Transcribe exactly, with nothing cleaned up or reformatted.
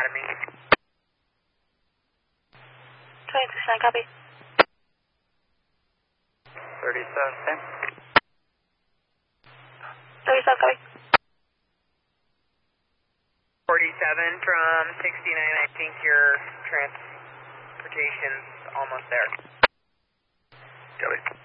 Academy. twenty-six, copy. thirty-seven, same. thirty-seven, copy. forty-seven from sixty-nine, I think your transportation's almost there. Copy.